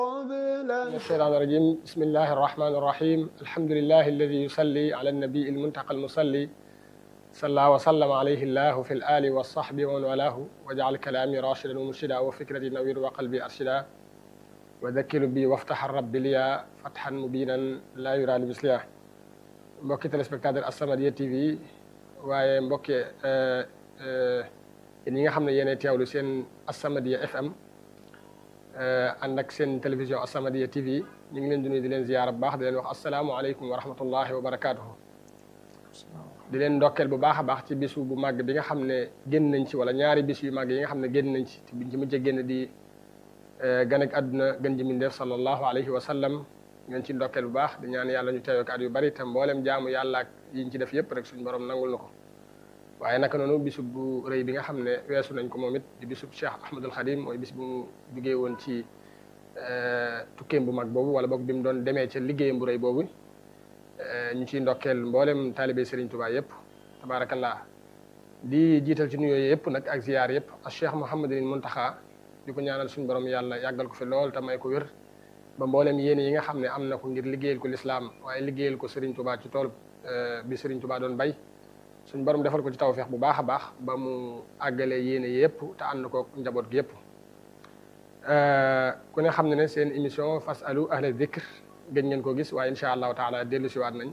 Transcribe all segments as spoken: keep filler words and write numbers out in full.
من الشيطان الرجيم بسم الله الرحمن الرحيم الحمد لله الذي يصلي على النبي المنتقى المصلي صلى وسلم عليه الله في الآل والصحب ومن والاه وجعل كلامي راشدا ومرشدا وفكرتي نوير وقلبي أرشدا وذكر بي وافتح الرب لي فتحا مبينا لا يرى لمثلها mbokki téléspectateur As-Samadiyya T V waaye mbokki ñi nga xam ne yéenay teewlu seen As-Samadiyya F M ànd ak seen télévision As-Samadiyya T V ñu ngi leen di nuyu di leen ziyaara bu baax di leen wax asalaamualeykum wa rahmatullahi wa barakaatuhu. di leen ndokkeel bu baax a baax ci bisu bu màgg bi nga xam ne génn nañ ci wala ñaari bis yu màgg yi nga xam ne génn nañ ci te biñ ci mujj a génn di gan ak àdduna gën ji mindeef sallallahu alayhi wa sallam ngeen ci ndokkeel bu baax di ñaan yàlla ñu teewee ko at yu bari te mboolem jaamu yàlla ak yiñ ci def yëpp rek suñu borom nangul na ko. waaye naka noonu bisub bu rëy bi nga xam ne weesu nañ ko moom it di bisub Cheikh Ahmadul Khadim mooy bis bu mu jugee woon ci tukkeem bu mag boobu wala boog bi mu doon demee ca liggéeyam bu rëy boobu ñu ciy ndokkeel mboolem taalibe Serigne Touba yëpp tabaarakallah di jiital ci nuyoo yëpp nag ak ziyaar yëpp ak Cheikh Mouhamadul Mountakha di ko ñaanal suñu borom yàlla yàggal ko fi lool te may ko wér ba mboolem yéene yi nga xam ne am na ko ngir liggéeyal ko lislaam waaye liggéeyal ko Serigne Touba ci tool bi Serigne Touba doon bay suñ borom defal ko ci tawfeex bu baax a baax ba mu àggale yéene yëpp te ànd ko njaboot gi yëpp ku ne xam ne ne seen émission fasalu ahla dhikr gën ngeen ko gis waaye incha allahu taala dellu si waat nañ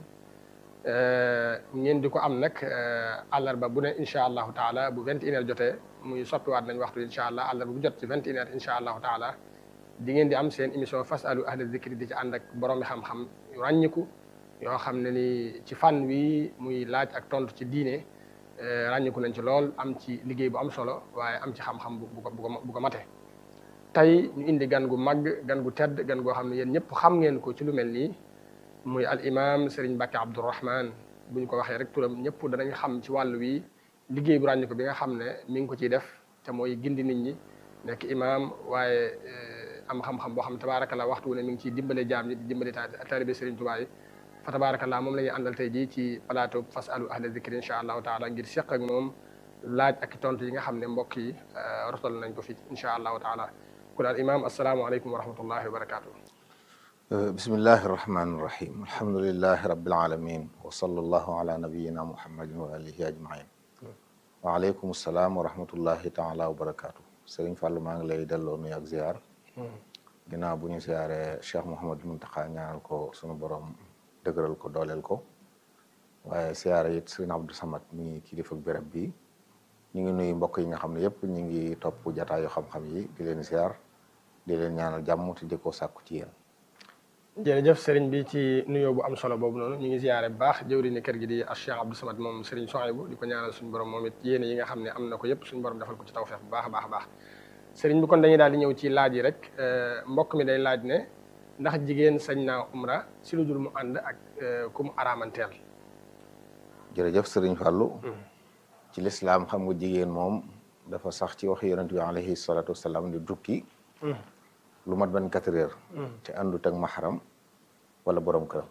ngeen di ko am nag àllarba bu ne incha allahu taala bu vingt et une heures jotee muy soppiwaat nañ waxtu incha allah àllarba bu jot ci vingt et une heures incha allahu taala di ngeen di am seen émission fasalu ahla dhikr di ci ànd ak borom xam-xam yu ràññiku yoo xam ne ni ci fànn wi muy laaj ak tontu ci diine ràññiku nañ ci lool am ci liggéey bu am solo waaye am ci xam-xam bu bu ko bu ko mate. tey ñu indi gan gu mag gan gu tedd gan goo xam ne yéen ñëpp xam ngeen ko ci lu mel nii muy al imam Serigne Mbacké Abdourahmane bu ñu ko waxee rek turam ñëpp danañ xam ci wàll wi liggéey bu ràññiku bi nga xam ne mi ngi ko ciy def te mooy gindi nit ñi nekk imam waaye am xam-xam boo xam ne tabaarakallah waxtu wu ne mi ngi ciy dimbale jaam ñi di dimbale taalibe Serigne Touba yi fa tabarakallah moom la ñuy àndal tey jii ci plateau fasalu ahla dhikri incha allahu taala ngir seq ak moom laaj ak tontu yi nga xam ne mbokk yi rotal nañ ko fi incha allahu taala kon al imam asalaamualeykum wa rahmatullahi wa barakatuh bismillahi irrahmani irrahim alhamdulilahi rabbil alamin wa sallallahu ala nabiyina muhammadin wa alihi ajmain waaleykum salaam wa rahmatullahi taala wa barakatuh Sëriñ Fàllu maa ngi lay delloo nuyu ak ziar ginnaaw bu ñu ziaree Cheikh Mouhamadou Mountakha ñaanal ko sunu borom dëgëral ko dooleel ko waaye siyaara it Sëriñ Abdou Samad mi kilifa béréb bi ñu ngi nuyu mbokk yi nga xam ne yëpp ñu ngi topp jataayu xam-xam yi di leen siyaar di leen ñaanal jàmm te di ko sàkku ci yéen. jërëjëf sëriñ bi ci nuyoo bu am solo boobu noonu ñu ngi ziyaare bu baax jëwriñu kër gi di Cheikh Abdou Samad moom Sëriñ Souhaïbou di ko ñaanal suñu borom moom it yéene yi nga xam ne am na ko yëpp suñu borom defal ko ci tawfeex bu baax a baax a baax sëriñ bi kon dañuy daal di ñëw ci laaj yi rek mbokk mi day laaj ne ndax jigéen sañ naa umra si lu dul mu ànd ak ku mu araamanteel. jërëjëf Sëriñ Fàllu ci lislaam xam nga jigéen moom dafa sax ci wax yonent bi alayhi salaatu wasalaam di tukki lu mat vingt-quatre heures te àndut ak maxaram wala borom këram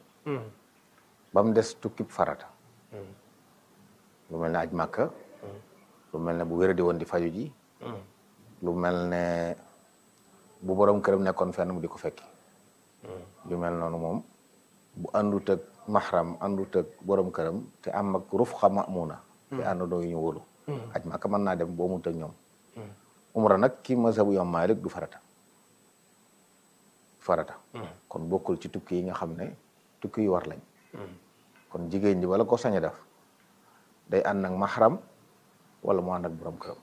ba mu des tukki farata lu mel ne aj màkka lu mel ne bu wéradi woon di faju ji lu mel ne bu borom këram nekkoon fenn mu di ko fekki yu mel noonu moom bu àndut ak maxaram àndut ak borom këram te am ak rufqa ma'muna te àndandoo yu ñu wóolu aj màkka mën naa dem boo mut ak ñoom umra nag ki mazhabu Imam Malik du farata farata kon bokkul ci tukki yi nga xam ne tukki yu war lañ kon jigéen ji wala ko sañ a def day ànd ak maxaram wala mu ànd ak borom këram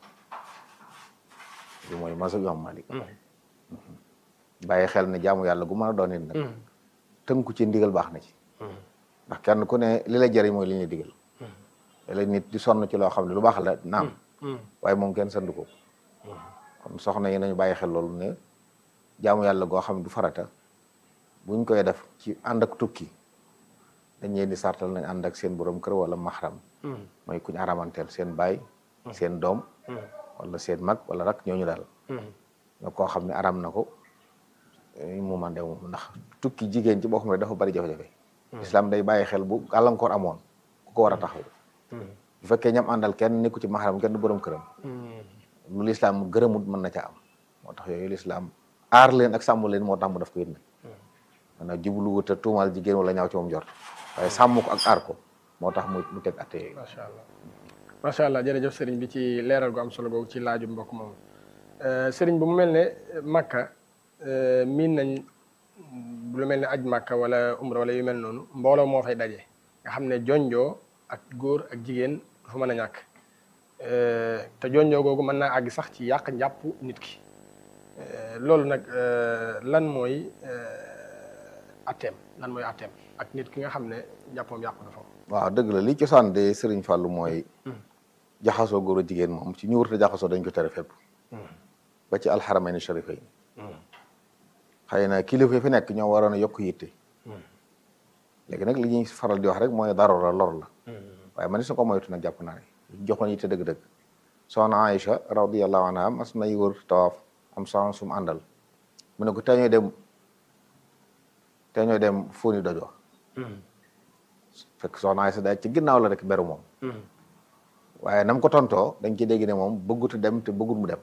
li mooy mazhabu Imam Malik bàyyi xel ne jaamu yàlla gu mën a doon it nag tënku ci ndigal baax na ci ndax kenn ku ne li la jëriñ mooy li ñuy digal léeg nit di sonn ci loo xam ne lu baax la naam waaye moom kenn sandu ko kon soxna yi nañu bàyyi xel loolu ne jaamu yàlla goo xam ne du farata buñ koy def ci ànd ak tukki dañ leen di sartal nañ ànd ak seen borom kër wala maxram mooy kuñ aramanteel seen baay seen doom wala seen mag wala rak ñooñu daal nga koo xam ne aram na ko mu man dew moom ndax tukki jigéen ci boo xam ne dafa bari jafe-jafe islam day bàyyi xel bu gàllankoor amoon ku ko war a taxaw bu fekkee ñam àndal kenn nekku ci maxaram kenn du borom këram lu lislaam gërëmut mën na ca am moo tax yooyu lislaam aar leen ak sàmm leen moo tax mu def ko it nag maanaam jubluwut a tuumaal jigéen wala ñaaw ci moom jort waaye sàmm ko ak aar ko moo tax mu mu teg atte yooyu. macha allah macha allah jërëjëf sëriñ bi ci leeral gu am solo googu ci laaju mbokk moom sëriñ bu mu mel ne Makka miin nañ lu mel ne aj Makka wala umra wala yu mel noonu mbooloo moo fay daje nga xam ne jonjoo ak góor ak jigéen dafa mën a ñàkk te jonjoo googu mën naa àgg sax ci yàq njàpp nit ki loolu nag lan mooy atteem lan mooy atteem ak nit ki nga xam ne njàppoom yàqu na foofu. waaw dëgg la li cosaan de Sëriñ Fàllu mooy jaxasoo góor a jigéen moom ci ñu wurte jaxasoo dañ ko tere fépp ba ci alxaramayni sharifayn xëy na kilifa fi nekk ñoo waroon a yokk yitte léegi nag li ñuy faral di wax rek mooy darura lor la waaye man su ko moytu nag jàpp naa ne joxoon yitte dëgg-dëgg soxna Aïcha radiyallahu anha mas nay wër tawaaf am soxna sum àndal mu ne ko tey ñooy dem tey ñooy dem fóoni doj wa fekk soxna Aïcha daal ci ginnaaw la rek beru moom waaye nam ko tontoo dañ ci dégg ne moom bëggutu dem te bëggut mu dem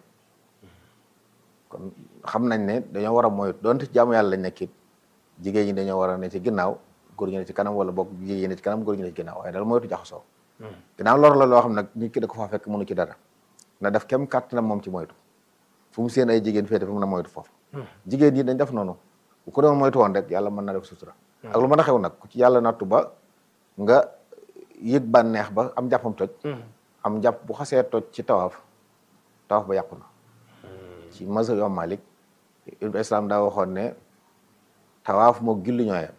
kon xam nañ ne dañoo war a moytu doonte jaamu yàlla lañ nekkit jigéen ñi dañoo war a ne ci ginnaaw góor ñi ne ci kanam wala boog jigéen ñi ne ci kanam góor ñi ne ci ginnaaw waaye daal moytu jaxasoo ginnaaw lor la loo xam nag nit ki da ko faa fekk mënu ci dara na def kem kàttanam moom ci moytu fu mu seen ay jigéen féete fu mu na moytu foofu jigéen ñi dañ def noonu bu ko doon moytu woon rek yàlla mën na def sutura ak lu mën a xew nag ku ci yàlla nattu ba nga yëg bànneex ba am jàppam toj am jàpp bu xasee toj ci tawaaf tawaaf ba yàqu na ci mazhab Imam Malik ibnu islam daa waxoon ne tawaaf moo julli ñooyam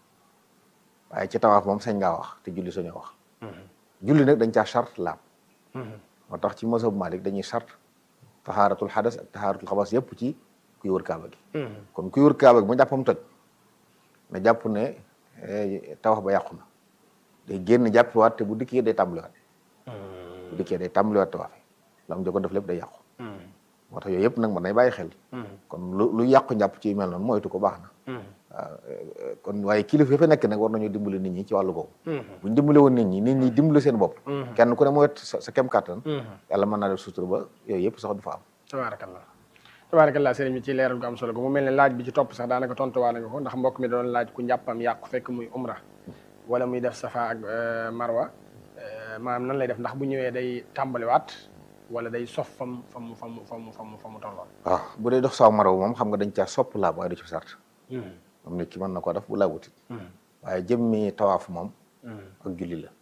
waaye ci tawaaf moom sañ ngaa wax te julli sañoo wax julli nag dañ caa charte laab moo tax ci mazhab Malik dañuy charte tahaaratul xadas ak tahaaratul xabas yëpp ci kuy wër kaaba gi kon kuy wër kaaba gi mu jàppam toj na jàpp ne tawaaf ba yàqu na day génn jàppiwaat te bu dikkee day tàmbaliwaat bu dikkee day tàmbaliwaat tawaaf yi la mu jogoon def lépp day yàqu moo tax yooyu yëpp nag mën nay bàyyi xel kon lu lu yàqu njàpp ci mel noonu moytu ko baax na waaw kon waaye kilifa fa nekk nag war nañoo dimbali nit ñi ci wàllu boobu buñ dimbali woon nit ñi nit ñi dimbali seen bopp kenn ku ne mooy sa kem kàttan yàlla mën naa def sutur ba yooyu yëpp sax du fa am tabaarakallah tabaarakallah sëriñ bi ci leeral gu am solo gu mu mel ne laaj bi ci topp sax daanaka tontuwaale nga ko ndax mbokk mi doon laaj ku njàppam yàqu fekk muy umra wala muy def safa ak marwa maanaam nan lay def ndax bu ñëwee day tàmbaliwaat wala day sof fam fam fam fam fam fa mu tolloon waaw bu dee dox saw marwa moom xam nga dañ caa sopp laab waaye du ci sart moom nit ki mën na ko def bu laabutit waaye jëmmi tawaaf moom ak julli la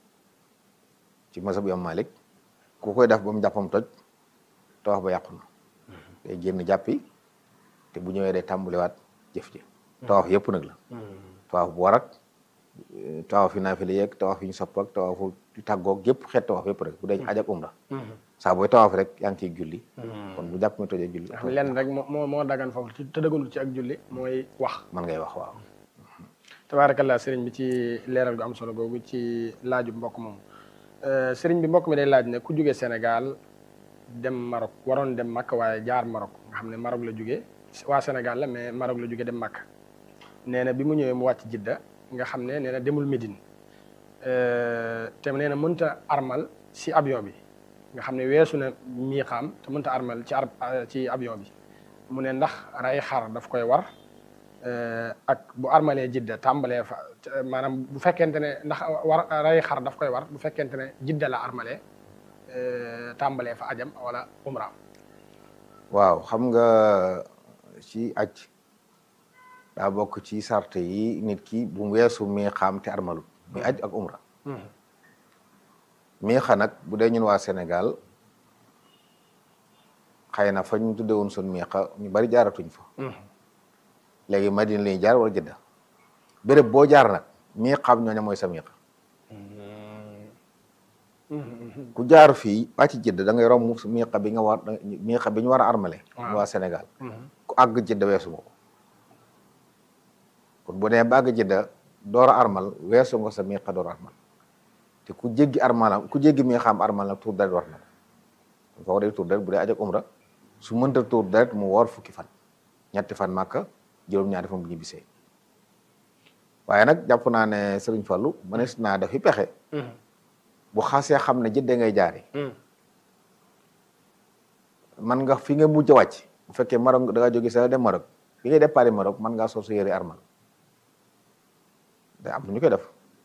ci mazhab Imam Malik ku koy def ba mu jàppam toj tawaaf ba yàqu na day génn jàppi te bu ñëwee day tàmbaliwaat jëf ji tawaaf yëpp nag la tawaaf bu war ak tawaaf yi naafila yeeg tawaaf yi ñu sopp ak tawaafu tàggoog yëpp xeet tawaaf yëpp rek bu dee aj ak umra saa booy tawaaf rek yaa ngi ciy julli kon bu jàpp mi tojee julli lenn rek moo moo dagan foofu te dëgganul ci ak julli mooy wax man ngay wax waaw tabaarakallah sëriñ bi ci leeral gu am solo googu ci laaju mbokk moom sëriñ bi mbokk mi day laaj ne ku jógee Sénégal dem Maroc waroon dem Makka waaye jaar Maroc nga xam ne Maroc la jógee waa Sénégal la mais Maroc la jógee dem Makka nee na bi mu ñëwee mu wàcc Jidda nga xam ne nee na demul Médine te nee na mënta armal si avion bi nga xam ne weesu na miixaam te mënta armal ci ar ci avion bi mu ne ndax ray xar daf koy war ak bu armalee Jidda tàmbalee fa maanaam bu fekkente ne ndax war ray xar daf koy war bu fekkente ne Jidda la armalee tàmbalee fa ajam wala umraam waaw xam nga ci aj daa bokk ci sart yi nit ki bu mu weesu miixaam te armalut muy aj ak umra miixa nag bu dee ñun waa Sénégal xëy na fa ñu tudde woon sun miixa ñu bari jaaratuñ fa léegi Madina lañuy jaar wala Jidda béréb boo jaar nag miixaam ñooña mooy sa miixa ku jaar fii wàcc Jidda da ngay romb miixa bi nga war miixa bi ñu war a armale waa Sénégal ku àgg Jidda weesu nga ko kon bu dee ba àgg Jidda door a armal weesu nga sa miixa door a armal te ku jéggi armalam ku jéggi miixaam armal nag tuur deret war na ko foofu day tuur deret bu dee aj ak umra su mënta tuur deret mu woor fukki fan ñetti fan Màkka juróom-ñaari fan bu ñu bisee waaye nag jàpp naa ne Sëriñ Fallu mënees naa dafi pexe bu xasee xam ne Jidda ngay jaari man nga fi nga mujj a wàcc bu fekkee Maroc da ngaa jóge sa dem Maroc bi ngay départ Maroc mën ngaa sol sa yére armal day am ñu koy def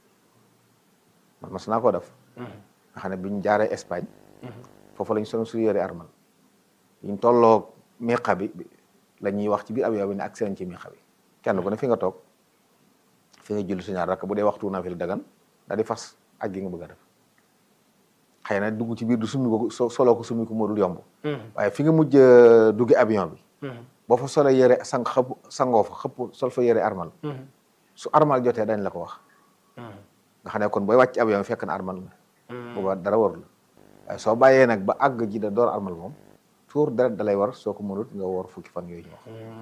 man mas naa koo def nga xam ne biñ jaaree Espagne foofu lañ sol su yére armal biñ tolloo miqa bi la ñuy wax ci biir avion bi ne ak seen ci miqa bi kenn ku ne fi nga toog fi nga julli su ñaar rakk bu dee waxtu nafila dagan daal di fas aj gi nga bëgg a def xëy na dugg ci biir du summi ko soloo ko summi ko moo dul yomb waaye fi nga mujj duggi avion bi boo fa solee yére sang xëpp sangoo fa xëpp sol fa yére armal su armal jotee dañ la ko wax nga xam ne kon booy wàcc avion bi fekk na armal na booba dara warul waaye soo bàyyee nag ba àgg ji da door armal moom tuur deret da lay war soo ko mënut nga woor fukki fan yooyu ñu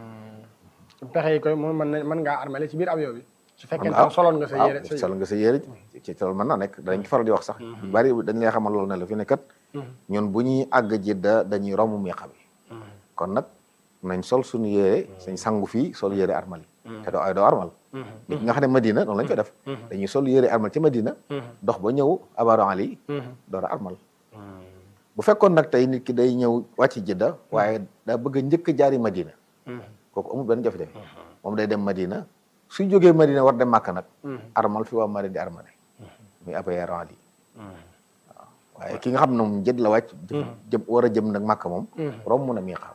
wax pexe yi koy moom mën na mën ngaa armale ci biir avion bi su fekkee tam soloon nga sa yére soloon nga sa yére ci loolu mën na nekk danañ ci faral di wax sax bari dañ lay xamal loolu ne la fi ne kat ñun bu ñuy àgg ji da dañuy romb miqa bi kon nag nañ sol suñu yére sañ sangu fii sol yére armal yi te doo ay doo armal nit nga xam ne Madina noonu lañ koy def dañuy sol yére armal ci Madina dox ba ñëw abaro ali door a armal bu fekkoon nag tey nit ki day ñëw wàcc Jidda waaye daa bëgg a njëkk jaari Madina kooku amul benn jafe-jafe moom day dem Madina su jógee Madina war dem Màkka nag armal fi waa mari di armale muy abaro ali waaw waaye ki nga xam ne moom jëd la wàcc jëm war a jëm nag Màkka moom romb mun a miiqaam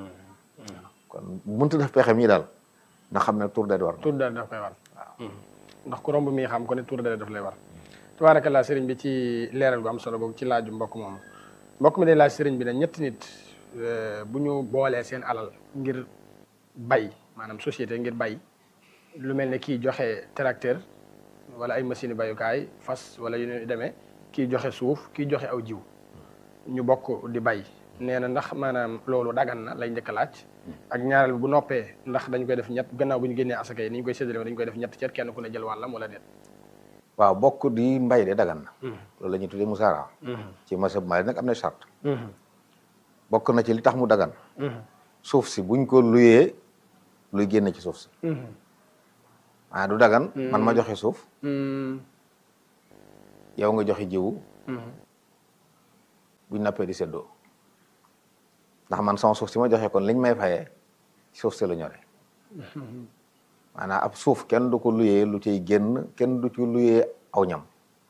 kon mënta def pexe mii daal na xam ne tour de war na tour de daf koy war waaw ndax ku romb mii xam ko ne tour de daf lay war tabaarakallaa sëriñ bi ci leeral gu am solo boobu ci laaju mbokk moomu mbokk mi day laaj sëriñ bi ne ñetti nit bu ñu boolee seen alal ngir bay maanaam société ngir bay lu mel ne kii joxe tracteur wala ay machine bayukaay fas wala yu ñu demee kii joxe suuf kii joxe aw jiw ñu bokk di bay nee na ndax maanaam loolu dagan na lay njëkk a laaj ak ñaareel bi bu noppee ndax dañ koy def ñett gannaaw bu ñu génnee asaka yi ni ñu koy séddale dañ koy def ñett ceet kenn ku ne jël wàllam wala déet waaw bokk di mbay de dagan na loolu la ñuy tuddee musaara ci masab Maalik nag am na charte bokk na ci li tax mu dagan suuf si buñ ko luyee luy génn ci suuf si ah du dagan man ma joxe suuf yow nga joxe jiwu buñ nappee di séddoo ndax man sama suuf si ma joxe kon liñ may fayee suuf si la ñore maanaam ab suuf kenn du ko luyee lu ciy génn kenn du ci luyee aw ñam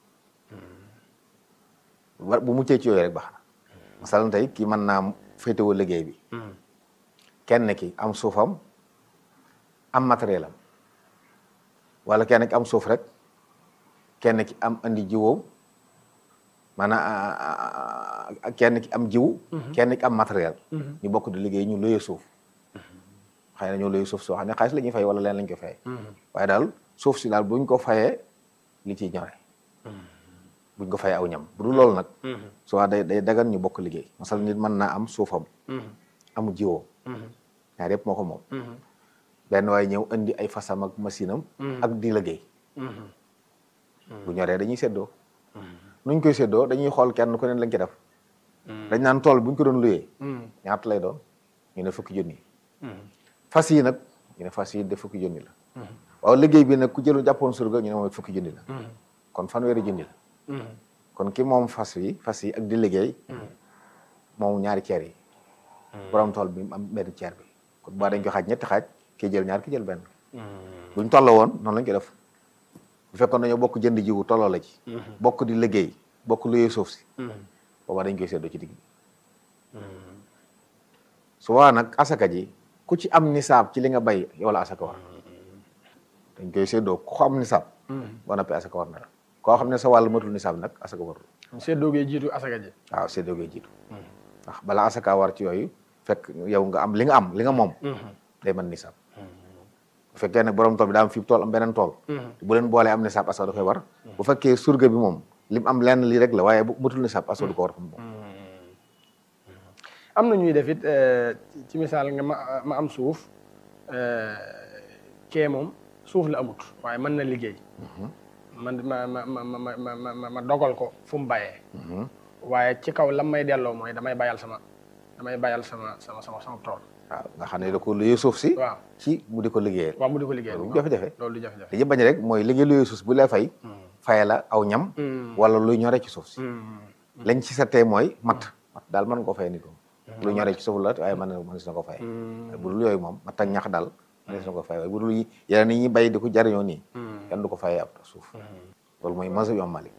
bu muccee ci yooyu rek baax na masalan tey kii mën naa féetewoo liggéey bi kenn ki am suufam am matériel am wala kenn ki am suuf rek kenn ki am andi jiwoom maanaam kenn ki am jiwu kenn ki am matériel ñu bokk di liggéey ñu luyee suuf xëy na ñoo luyee suuf soo xam ne xaalis la ñuy fay wala leen lañ ko fay waaye daal suuf si daal buñ ko fayee li ciy ñore buñ ko fayee aw ñam bu dul loolu nag soit day day dagan ñu bokk liggéey masal nit mën naa am suufam amu jiwoo ñaar yëpp moo ko moom benn waaye ñëw indi ay fasam ak machine am ak di liggéey bu ñoree dañuy séddoo nuñ koy séddoo dañuy xool kenn ku ne lañ ci def dañ naan tool buñ ko doon luyee ñaata lay doon ñu ne fukki junni fas yi nag ñu ne fas yi de fukki junni la waaw liggéey bi nag ku jëlu jàppoon surga ñu ne moom fukki junni la kon fanweeri junni la kon ki moom fas yi fas yi ak di liggéey moom ñaari ceer yi borom tool bi am benn ceer bi kon ba dañ ko xaaj ñetti xaaj kii jël ñaar ki jël benn buñ tolloo woon noonu lañ ko def bu fekkoon dañoo bokk jënd jiwu tolloo la ci bokk di liggéey bokk luyee suuf si boobaa dañ koy séddoo ci digg bi su waa nag asaka ji ku ci am nisaab ci li nga bay yow la asaka war dañ koy séddoo ku am nisaab boo noppee asaka war na la koo xam ne sa wàll matul nisaab nag asaka warul séddoo gee jiitu asaka ji waaw séddoo gee jiitu ndax bala asaka war ci yooyu fekk yow nga am li nga am li nga moom day mën nisaab bu fekkee nag borom tool bi daa am fii tool am beneen tool bu leen boolee am nisaab asaka da koy war bu fekkee surga bi moom lim am lenn lii rek la waaye bu matul nisaab asaka du ko war xam moom am na ñuy def it ci misaal nga ma ma am suuf kee moom suuf la amut waaye mën na liggéey man ma ma ma ma ma ma dogal ko fu mu bayee waaye ci kaw lam may delloo mooy damay bayal sama damay bayal sama sama sama sama tool waaw nga xam ne da ko luyee suuf si waaw ci mu di ko liggéeyal waaw mu di ko liggéeyal loolu jafe-jafe loolu du jafe-jafe li bañ rek mooy liggéey luyee suuf si bu lay fay faye la aw ñam wala luy ñore ci suuf si lañ ci settee mooy mat mat daal mën nga ko fay nit moom lu ñoree ci suuf la waaye mën na mën na ko fay waaye bu dul yooyu moom mat ak ñax daal mën na ko fay waaye bu dul yeneen yi ñuy bay di ko jariñoo nii kenn du ko fayee ab suuf loolu mooy mazhab Imam Malik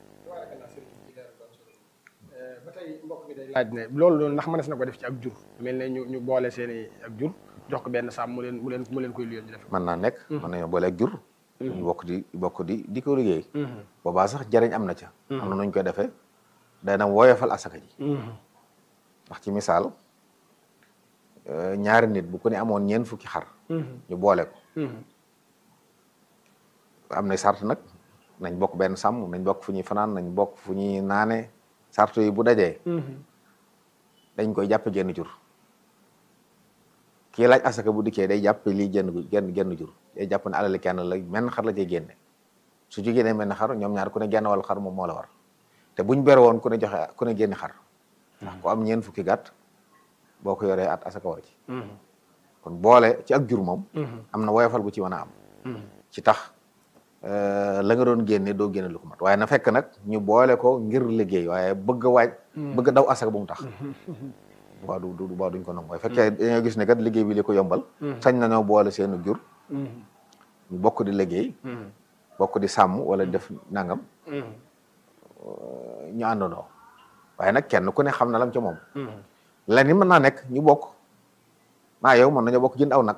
ba tey mbokk mi day laaj ne loolu ndax mënees na ko def ci ak jur mel ne ñu ñu boole seen i ak jur jox ko benn sàmm mu leen mu leen mu leen koy luyeel ñu def mën naa nekk mën nañoo boole ak jur ñu bokk di bokk di di ko liggéey boobaa sax jariñ am na ca am na nuñ koy defee day na woyofal asaka ji ndax ci misaal ñaari nit bu ko ne amoon ñeent fukki xar ñu boole ko am na sart nag nañ bokk benn sàmm nañ bokk fu ñuy fanaan nañ bokk fu ñuy naane sart yi bu dajee dañ koy jàpp genn jur kii laaj asaka bu dikkee day jàpp lii genn genn genn jur day jàpp ne alali kenn la menn xar la cay génne su ci génnee menn xar ñoom ñaar ku ne genn wàllu xar moom moo la war te buñ bere woon ku ne joxe ku ne génne xar ndax ku am ñeent fukki gàtt boo ko yoree at asaka war ci kon boole ci ak jur moom am na woyofal gu ci mën a am ci tax la nga doon génne doo génne lu ko mat waaye na fekk nag ñu boole ko ngir liggéey waaye bëgg a waaj bëgg a daw asaka bu mu tax waaw du du waaw duñ ko nangu waaye fekkee dañoo gis ne kat liggéey bi li ko yombal sañ nañoo boole seenu jur ñu bokk di liggéey bokk di sàmm wala def nangam ñu àndandoo waaye nag kenn ku ne xam na lam ca moom la ni mën naa nekk ñu bokk maa yow mën nañoo bokk jënd aw nag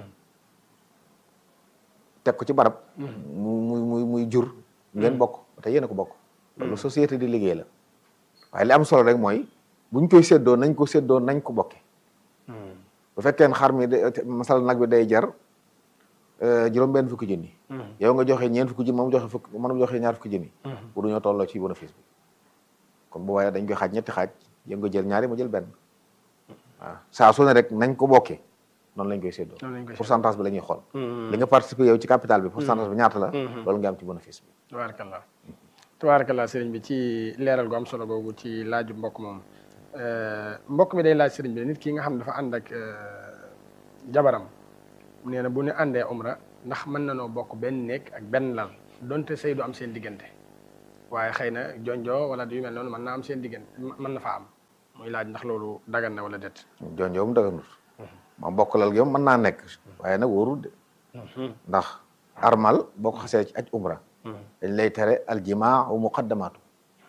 teg ko ci barab mu muy muy muy jur ngeen bokk te yéen a ko bokk loolu société di liggéey la waaye li am solo rek mooy buñ koy séddoo nañ ko séddoo nañ ko bokke bu fekkee xar mi de masal nag bi day jar juróom benn fukki junni yow nga joxe ñeent fukki junni moom joxe fukk moom joxe ñaar fukki junni pour duñoo tolloo ci bénéfice bi kon bu waaye dañ koy xaaj ñetti xaaj yow nga jël ñaari ma jël benn waaw saa su ne rek nañ ko bokkee noonu lañ koy séddoo pourcentage bi la ñuy xool li nga participer yow ci capital bi pourcentage bi ñaata la loolu nga am ci bénéfice bi tabaarakallah tabaarakallah sëriñ bi ci leeral gu am solo googu ci laaju mbokk moom mbokk mi day laaj sëriñ bi nit ki nga xam ne dafa ànd ak jabaram nee na bu ñu àndee umra ndax mën na noo bokk benn nekk ak benn lal donte sëy du am seen diggante waaye xëy na jonjoo wala du yu mel noonu mën naa am seen diggante mën na fa am muy laaj ndax loolu dagan na wala déet jonjoo mu daganut ma bokk lal gi mën naa nekk waaye nag wóorul de ndax armal boo ko xasee ci aj umra dañ lay tere aljimaa wa muqaddamaatu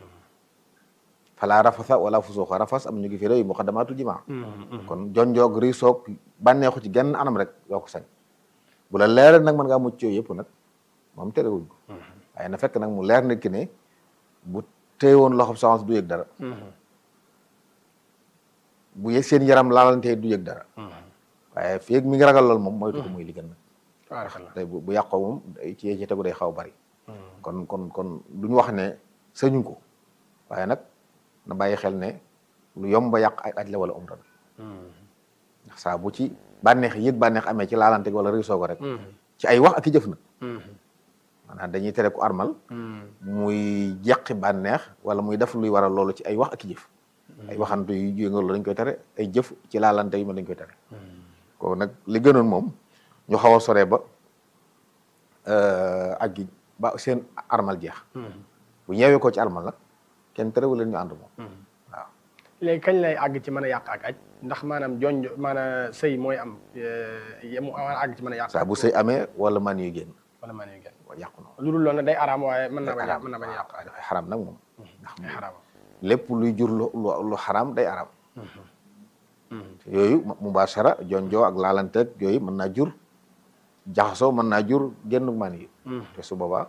fala rafasa wala fusuuqa rafas am ñu ngi fi réew muqaddamaatu jimaa kon jonjoog riisoog bànneexu ci genn anam rek yoo ko sañ bu la leer nag mën ngaa mucc yooyu yëpp nag moom terewuñ ko waaye na fekk nag mu leer nit ki ne bu téewoon loxob soxna du yëg dara bu yëg seen yaram laalantee du yëg dara waaye fii mi ngi ragal lool moom mooy tuko muy li gën nag tey bu bu yàqoo moom ci ci tegu day xaw bari kon kon kon duñu wax ne sañu ko waaye nag na bàyyi xel ne lu yomb ba yàq ay aj la wala umra ndax saa bu ci bànneex yëg bànneex amee ci laalante wala réusoo ko rek ci ay wax ak i jëf nag maanaam dañuy tere ku armal muy jeqi bànneex wala muy def luy waral loolu ci ay wax ak i jëf ay waxantu yu yëngal loolu dañ koy tere ay jëf ci laalante yu mel dañ koy tere ko nag li gënoon moom ñu xaw a sore ba ak gi ba seen armal jeex bu ñëwee ko ci armal nag kenn terewul leen ñu ànd moom waaw léegi kañ lay àgg ci mën a yàq ak aj ndax maanaam jonj maanaam sëy mooy am mu àgg ci mën a yàq saa bu sëy amee wala man yuy génn wala man yuy génn yàqu na lu dul loolu day araam waaye mën na bañ a mën na bañ a yàq dafay xaram nag moom ndax day xaraam lépp luy jur lu lu xaram day araam yooyu mubashara jonjoo ak laalanteeg yooyu mën naa jur jaxasoo mën naa jur génn man yi te su boobaa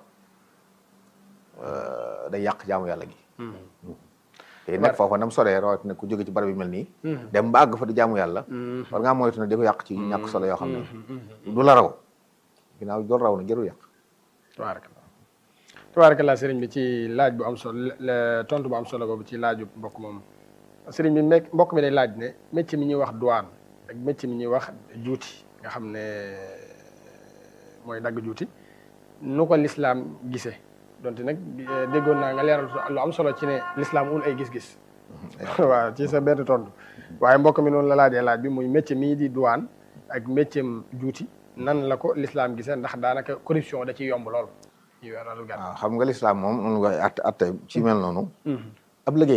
day yàq jaamu yàlla gi te nag foofa nam soree rawatina ku jóge ci barab yu mel nii dem ba àgg fa di jaamu yàlla war ngaa moytu ne di ko yàq ci ñàkk solo yoo xam ne du la raw ginnaaw dool raw na jëru yàq tabaarakallah tabaarakallah sëriñ bi ci laaj bu am solo tontu bu am solo boobu ci laaju mbokk moom sëriñ bi mekk mbokk mi day laaj ne métier mi ñuy wax douane ak métier mi ñuy wax juuti nga xam ne mooy dagg juuti nu ko lislaam gisee donte nag déggoon naa nga leeral lu am solo ci ne lislaam ul ay gis-gis waaw ci sa benn tontu waaye mbokk mi noonu la laajee laaj bi muy métier mii di douane ak métier juuti nan la ko lislaam gisee ndax daanaka corruption da ciy yomb lool waaw xam nga lislaam moom noonu nga att atte ci mel noonu ab liggéey la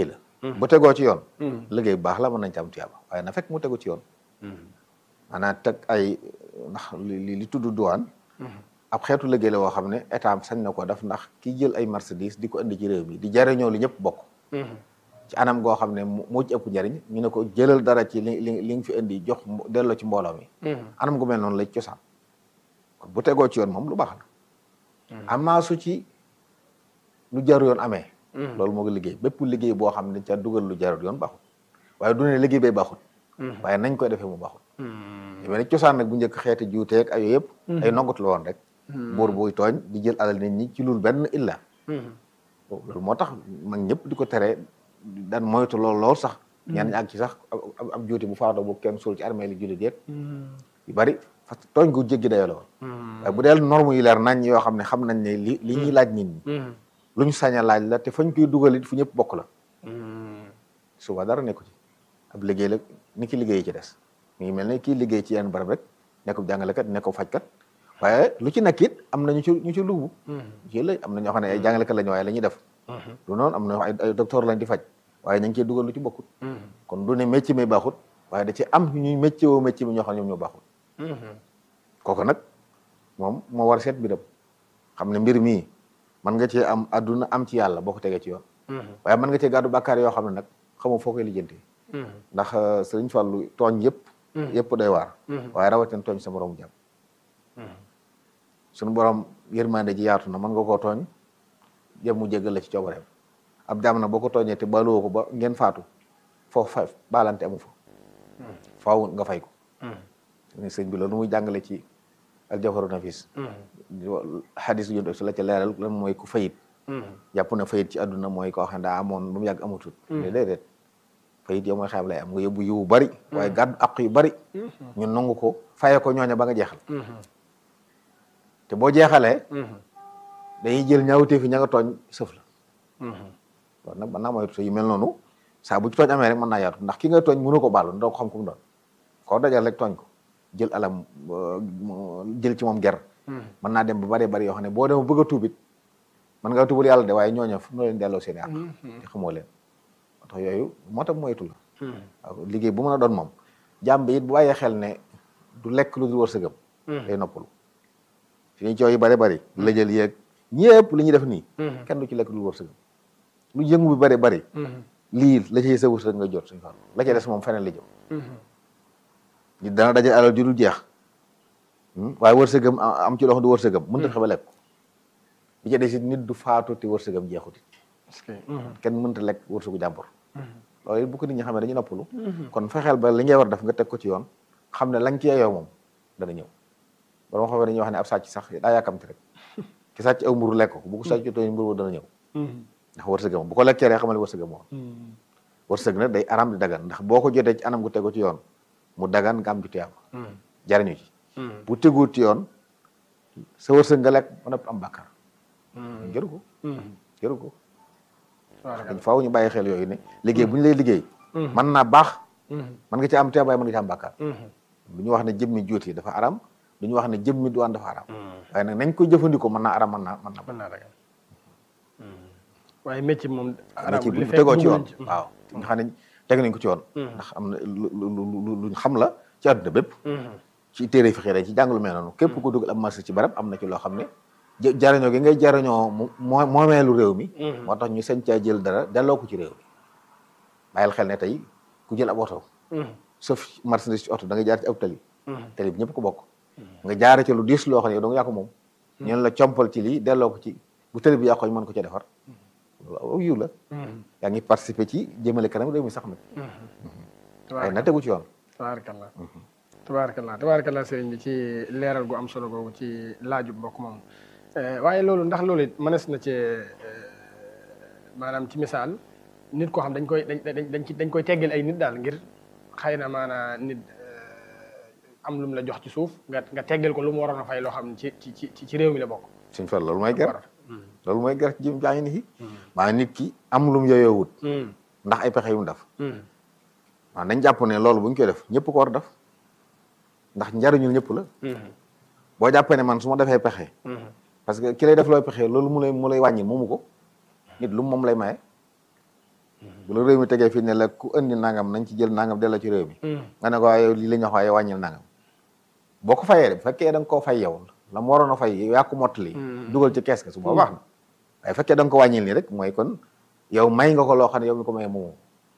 bu tegoo ci yoon liggéey bu baax la mën nañ ci am tuyaaba waaye na fekk mu tegu ci yoon maanaam teg ay ndax li li tudd douane ab xeetu liggéey la woo xam ne état sañ na ko def ndax ki jël ay marchandises di ko indi ci réew mi di jariñoo li ñëpp bokk ci anam goo xam ne moo ci ëpp njariñ ñu ne ko jëlal dara ci li li li nga fi indi jox delloo ci mbooloo mi anam gu mel noonu lay cosaan kon bu tegoo ci yoon moom lu baax la amaa su ci lu jaru yoon amee loolu moo ngi liggéey bépp liggéey boo xam ne ca dugal lu jarul yoon baaxul waaye du ne liggéey bay baaxul waaye nañ koy defee mu baaxul mais nag cosaan nag bu njëkk xeeti juuteeg ay yooyu yëpp ay nongatu la woon rek buur buy tooñ di jël alal nit ñi ci lul benn illa loolu moo tax mag ñëpp di ko tere daan moytu lool lool sax ñenn ñi àgg ci sax ab juuti bu faatoo bu kenn suul ci armée li jullit yeeg yu bari parce que tooñ ko jéggi dayoo la woon waaye bu dee norme yu leer nañ yoo xam ne xam nañ ne li li ñuy laaj nit ñi lu ñu sañ a laaj la te fañ koy dugal it fu ñëpp bokk la suba dara nekku ci ab liggéey la ni ki liggéey ci des mi ngi mel ne kii liggéey ci yenn barab rek nekkub jàngalekat nekkub fajkat waaye lu ci nekk it am na ñu ci ñu ci lubu ci la am na ñoo xam ne ay jàngalekat lañu waaye la ñuy def du noonu am na ay ay docteur lañ di faj waaye nañ cee dugal lu ci bokkut kon du ne métier mi baaxut waaye da ci am ñuy métier woo métier mi ñoo xam ne ñoom ñoo baaxut kooku nag moom moo war seet biram xam ne mbir mii mën nga cee am adduna am ci yàlla boo ko tegee ci yoon waaye mën nga cee gàddu bàkkaar yoo xam ne nag xamoo foo koy lijjanti ndax sëriñ Fallu tooñ yëpp yëpp doy waar waaye rawatina tooñ sa moromu jàmm suñu borom yërmande ji yaatu na mën nga koo tooñ jëm mu jéggal la ci coobareem ab jaam na boo ko tooñee te baaluwoo ko ba ngeen faatu foofu fa baalante amu fa faaw nga fay ko sëñ bi loolu muy jàngale ci aljawharu nafis xadis yu su la ca leeral lan mooy ku fayit jàpp na fayit ci àdduna mooy koo xam ne daa amoon ba mu yàgg amatut mais déedéet fayit yow mooy xam lay am nga yóbbu yiwu bari waaye gàddu ak yu bari ñu nangu ko faye ko ñooña ba nga jeexal te boo jeexalee dañuy jël ñaawtee fi ña nga tooñ sëf la loolu nag mën naa moytu yu mel noonu saa bu ci tooñ amee rek mën naa yaatu ndax ki nga tooñ mënu ko baalu doo ko xam ku mu doon koo dajal rek tooñ ko jël alam jël ci moom ger mën naa dem ba bari bari yoo xam ne boo dem bëgg a tuubit mën ngaa tuubal yàlla de waaye ñooña fu noo leen delloo seen àq te xamoo leen moo tax yooyu moo tax moytu la waaw liggéey bu mën a doon moom jàmm bi it bu bàyyee xel ne du lekk lu dul wërsëgam day noppalu fi ñu coow yi bari bari la jël yeeg ñëpp li ñuy def nii kenn du ci lekk lu dul wërsëgam lu yëngu bi bari bari lii la cay sa wërsëg nga jot suñu fan la ca des moom feneen la jëm nit dana dajal alal ju dul jeex waaye wërsëgam am ci loo xam du wërsëgam mënut a fexe ba lekk bi ca des it nit du faatu te wërsëgam jeexut kenn mënut a lekk wërsëgu jàmbur loolu it bu ko nit ñi xam ne dañu noppalu kon fexeel ba li ngay war def nga teg ko ci yoon xam ne lañ ci yeyoo moom dana ñëw borom xam ne dañuy wax ne ab sàcc sax daa yàkkamti rek ki sàcc aw mburu lekk ko bu ko sàcc tooñ mburu dana ñëw ndax wërsëgam bu ko lekkee rek xamal wërsëgam moom wërsëg nag day aram di dagan ndax boo ko jotee ci anam gu tegu ci yoon mu dagan nga am ci tuyaaba jariñu ci bu teguut ci yoon sa wërsëg nga lekk ba noppi am bàkkaar jëru ko jëru ko dañ faaw ñu bàyyi xel yooyu ne liggéey bu ñu lay liggéey mën naa baax mën nga ci am tuyaaba waaye mën nga ci am bàkkaar du ñu wax ne jëmmi juuti dafa aram du ñu wax ne jëmmi duwaan dafa aram waaye nag nañ ko jëfandikoo mën naa aram mën naa mën naa mën naa dagan waaye métier moom métier bu tegoo ci yoon waaw nga xam ne teg nañ ko ci yoon ndax am na lu lu luñ xam la ci àdduna bépp ci téere fi xëy ci jàngalu mel noonu képp ko dugal am marché ci barab am na ci loo xam ne jariñoo gi ngay jariñoo moo moomeelu réew mi moo tax ñu sañ caa jël dara delloo ko ci réew mi bàyyil xel ne tey ku jël ab oto sauf marchandise ci oto da nga jaar ci ab tali tali bi ñëpp ko bokk nga jaare ci lu diis loo xam ne yow da nga yaa ko moom ñeen la compal ci lii delloo ko ci bu tali bi yàqoo ñu mën ko ca defar loolu yiw la yaa ngi participer ci jëmale kanam réew mi sax nag waaye na tegu ci yoon tabaarakallah tabaarakallah tabaarakallah sëriñ bi ci leeral gu am solo googu ci laaju mbokk moom waaye loolu ndax loolu it mënees na cee maanaam ci misaal nit koo xam dañ koy dañ dañ dañ koy teggal ay nit daal ngir xëy na maanaam nit am lu mu la jox ci suuf nga nga teggal ko lu mu waroon a fay loo xam ne ci ci ci ci réew mi la bokk suñ fa loolu mooy ger loolu mooy ger ci jëm jaa ngi ni maa nit ki am lu mu yooyoo wut ndax ay pexe yu mu def waaw nañ jàpp ne loolu bu ñu koy def ñëpp ko war def ndax njariñul ñëpp la boo jàppee ne man su ma defee pexe parce que ki lay def looy pexe loolu mu lay mu lay wàññi moomu ko nit lu moom lay maye bu la réew mi tegee fii ne la ku indi nangam nañ ci jël nangam delloo ci réew mi nga ne ko waaye lii la ñu wax waaye wàññil nangam boo ko fayee de bu fekkee da nga koo fay yow la mu waroon a fay yaa ko mottali dugal ci kees ga su boobaa baax na waaye fekkee da nga ko wàññil nii rek mooy kon yow may nga ko loo xam ne yow mi ko may moomu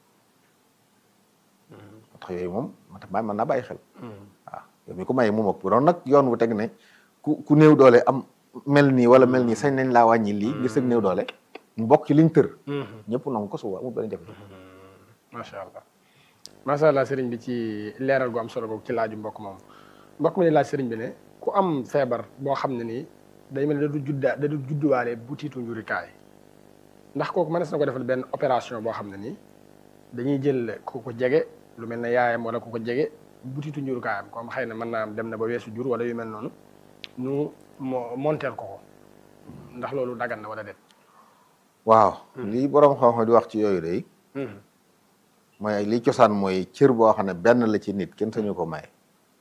tax yooyu moom mën naa bàyyi xel waaw yow mi ko may moom ak bu doon nag yoon wu teg ne ku ku néew doole am mel nii wala mel nii sañ nañ laa wàññi lii ngir sëg néew doole mu bokk ci liñ tër ñëpp nangu ko suba amul benn jafe macha allah macha allah sëriñ bi ci leeral gu am solo googu ci laaju mbokk moom mbokk mi ne laaj sëriñ bi ne ku am feebar boo xam ne nii day mel ne da du judda da du judduwaale butiitu njurikaay ndax kooku mënees na ko defal benn opération boo xam ne nii dañuy jël ku ko jege lu mel ne yaayam wala ku ko jege butiitu njurikaayam comme xëy na mën naa am dem na ba weesu jur wala yu mel noonu ñu mo monteel ko ko ndax loolu dagan na wala déet. waaw lii borom xam-xam di wax ci yooyu day mooy li cosaan mooy cër boo xam ne benn la ci nit kenn sañu ko may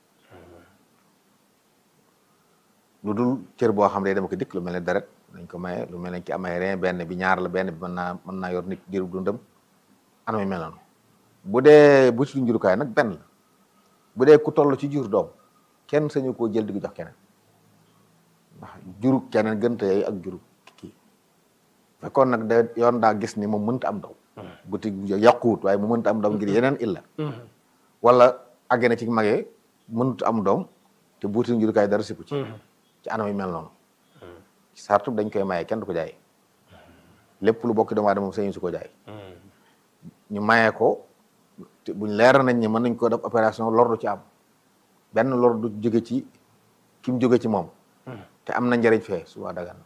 lu dul cër boo xam ne day dama ko dikk lu mel ne deret dañ ko maye lu mel ne ki amay rein benn bi ñaar la benn bi mën naa mën naa yor nit diiru dundam anam yu mel noonu bu dee bu ci njurukaay nag benn la bu dee ku toll ci jur doom kenn sañu koo jël di ko jox keneen ndax juru keneen gënta yooyu ak juru kii fekkoon nag da yoon daa gis ni moom mënta am doom buti yàquwut waaye mu mënta am doom ngir yeneen illa wala àgg na ci magee mënta am doom te buuti njurukaay dara siku ci ci anam yu mel noonu ci sartu dañ koy maye kenn du ko jaay lépp lu bokk doomu aadama moom sañu su ko jaay ñu mayee ko te buñ leer nañ ne mën nañ ko def opération lor du ci am benn lor du jóge ci ki mu jóge ci moom te am na njëriñ fee suba dagan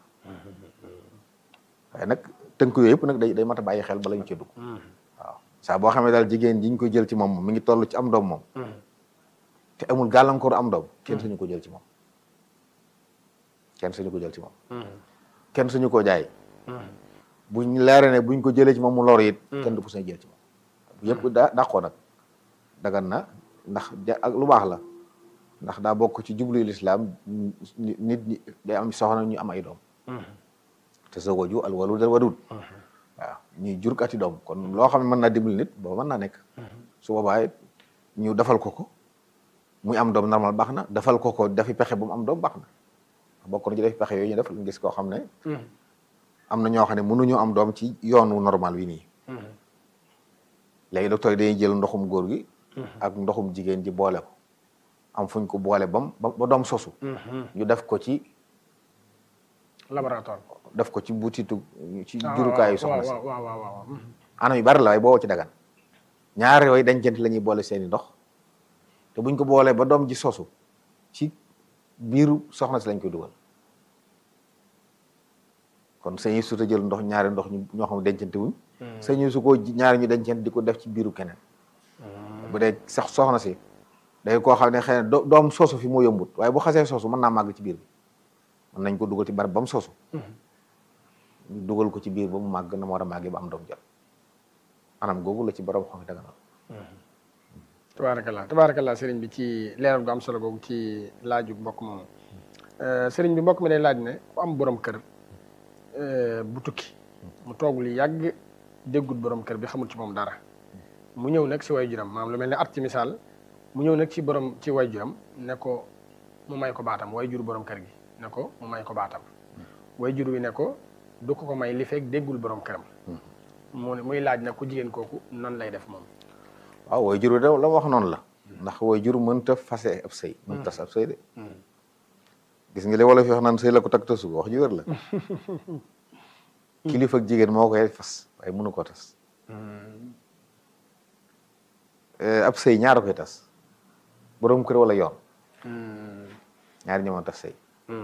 waaye nag tënk yooyu yëpp nag day day mat a bàyyi xel bala ñu cee dugg waaw saa boo xamee daal jigéen ji ñu ko jël ci moom mi ngi toll ci am doom moom te amul gàllankoor am doom kenn suñu ko jël ci moom kenn suñu ko jël ci moom kenn suñu ko jaay buñ leere ne buñ ko jëlee ci moom mu lor it kenn du ko sañ jël ci moom yëpp daa dàqoo nag dagan na ndax ak lu baax la ndax daa bokk ci jublu lislaam nit ñi day am soxna ñu am ay doom te sa waju al walud al wadud waaw ñuy jur ati doom kon loo xam ne mën naa dimbali nit booba mën naa nekk su boobaa ñu defal ko ko muy am doom normal baax na defal ko ko dafi pexe bu mu am doom baax na bokk na ci dafi pexe yooyu ñu def gis koo xam ne am na ñoo xam ne mënuñoo am doom ci yoonu normal wi nii léegi docteur yi dañuy jël ndoxum góor gi ak ndoxum jigéen ji boole ko am fuñ ko boole bam ba doom sosu ñu def ko ci laboratoire def ko ci butitu ci jurukaayu soxna si waaw waaw waaw anam yu bari la waaye boo ci dagan ñaari yooyu dencante la ñuy boole seeni ndox te buñ ko boolee ba doom ji sosu ci biiru soxna si lañ koy dugal kon sañuy suta jël ndox ñaari ndox ñu ñoo xam ne dencante wuñ sañuy su ko ñaari ñu dencante di ko def ci biiru keneen bu dee sax soxna si day koo xam ne xëy na doom sosu fi moo yombut waaye bu xasee sosu mën naa màgg ci biir bi mën nañ ko dugal ci barab ba mu sosu ñu dugal ko ci biir ba mu màgg na mu war a màggee ba am doom jot anam googu la ci borom xam daga na tabaarakallah tabaarakallah sëriñ bi ci leeral gu am solo googu ci laaju mbokk moom sëriñ bi mbokk mi day laaj ne ku am borom kër bu tukki mu toog lu yàgg déggut borom kër bi xamul ci moom dara mu ñëw nag si way juram maanaam lu mel ne at ci misaal mu ñëw nag ci borom ci way juram ne ko mu may ko baatam way jur borom kër gi ne ko mu may ko baatam way jur wi ne ko du ko ko may li fekk déggul borom këram mu ne muy laaj nag ku jigéen kooku nan lay def moom waaw way jur wi da la wax noonu la ndax way jur mënta fase ab sëy mënta tas ab sëy de gis nga li wala fi wax naan sëy la ko tag tasu wax ju wér la kilifa ak jigéen moo koy fas waaye mënu koo tas ab sëy ñaara koy tas borom kër wala yoon ñaari ñoo tas sëy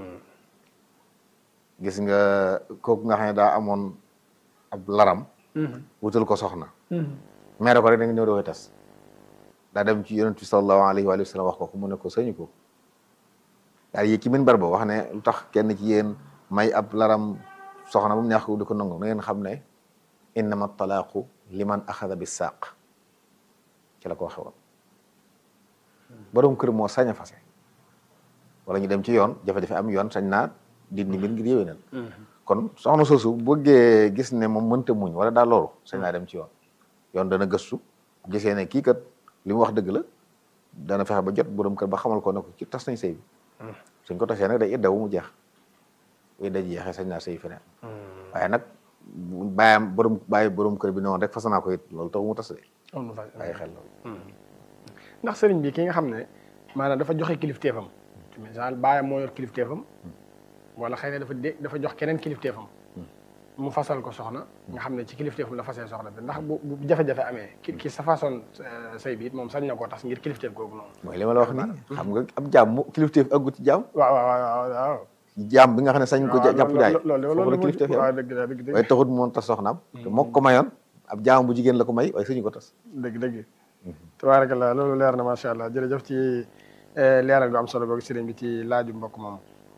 gis nga kooku nga xam ne daa amoon ab laram wutal ko soxna meere ko rek da nga ñëw da koy tas daa dem ci yonent bi sallallahu alayhi wa sallam wax ko ko mu ne ko sëñu ko daal yéeg ci minbar ba wax ne lu tax kenn ci yéen may ab laram soxna ba mu neex ko di ko nangu na ngeen xam ne innama talaaqu liman axada bi saaq ci la ko waxe woon borom kër moo sañ a fase wala ñu dem ci yoon jafe-jafe am yoon sañ naa dindi mbir ngir yéwénal kon soxna soosu bëggee gis ne moom mënta muñ wala daal loolu sañ naa dem ci yoon yoon dana gëstu gisee ne kii kat li mu wax dëgg la dana fexe ba jot borom kër ba xamal ko ne ko ci tas nañ sëy bi suñ ko tasee nag day iddawu mu jeex bu idda ji jeexee sañ naa sëy feneen waaye nag bàyyam borom bàyyi borom kër bi noonu rek fas naa ko it loolu taw mu tas de bàyyi xel loolu ndax sëriñ bi ki nga xam ne maanaam dafa joxe kilifteefam ci misaal bàyyam moo yor kilifteefam wala xëy na dafa dé dafa jox keneen kilifteefam mu fasal ko soxna nga xam ne ci kilifteefam la fasee soxna bi ndax bu bu jafe-jafe amee ki ki sa façon sëy bi it moom sañ na koo tas ngir kilifteef googu noonu mooy li ma la wax nii xam nga ab jaam mu kilifteef aggu ci jaam waaw waaw waaw waaw jaam bi nga xam ne sañ ko jàpp jaay loolu foofu la kilifteef waaw dëgg la dëgg dëgg waaye taxut moon tas soxnaam te moo ko mayoon ab jaam bu jigéen la ko may waaye suñu ko tas dëgg dëgg tabarakallah loolu leer na macha allah jërëjëf ci leeral gu am solo googu sëriñ bi ci laaju mbokk moom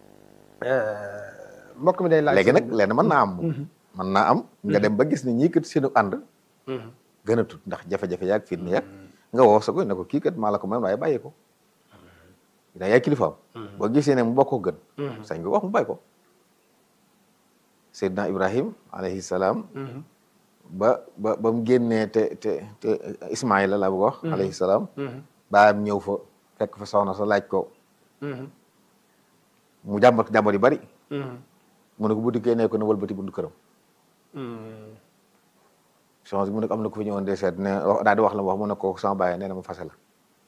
mbokk mi day laaj léegi nag lenn mën naa am mën naa am nga dem ba gis ne ñii kat seenu ànd gën a tut ndax jafe-jafe yaag fitna yaag nga woo sa ko ne ko kii kat maa la ko mayoon waaye bàyyi ko da yaay kilifaam boo gisee ne mu bokk ko gën sañ nga wax mu bàyyi ko Seydina Ibrahim alayhi salaam ba ba ba mu génnee te te te Ismaïla laa bëgg wax alayhi salaam baayam ñëw fa fekk fa soxna sa laaj ko mu jàmbat jàmbat yu bari mu ne ko bu dikkee ne ko ne wëlbati buntu këram soxna si mu ne ko am na ko fi ñëwoon de seet ne daal di wax la mu wax mu ne ko sama baay nee na ma fase la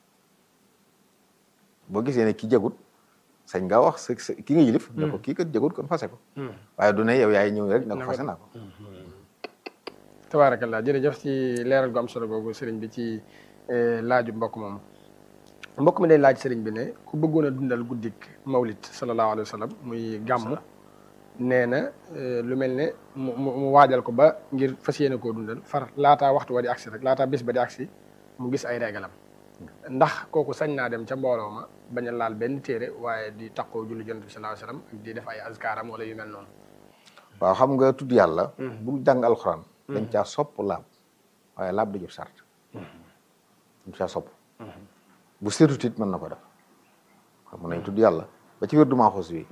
boo gisee ne ki jagut sañ nga wax sa ki nga yilif ne ko kii kat jagut kon fase ko waaye du ne yow yaay ñëw rek ne ko fase naa ko tabarakallah jërëjëf ci leeral gu am solo googu sëriñ bi ci laaju mbokk moom mbokk mi day laaj sëriñ bi ne ku bëggoon a dundal guddik mawlid sallallahu alayhi wa sallam muy gàmm nee na lu mel ne mu mu waajal ko ba ngir fas yéene koo dundal far laataa waxtu wa di agsi rek laataa bés ba di agsi mu gis ay régalam ndax kooku sañ naa dem ca mbooloo ma bañ a laal benn téere waaye di taqoo julli Yonent bi sallallahu alayhi wa sallam ak di def ay azkaaram wala yu mel noonu waaw xam nga tudd yàlla bul jàng alxuraan dañ caa sopp laab waaye laab du jëf sart dañ caa sopp bu seetut it mën na ko def xam nañ tudd yàlla ba ci wér du maaxus bi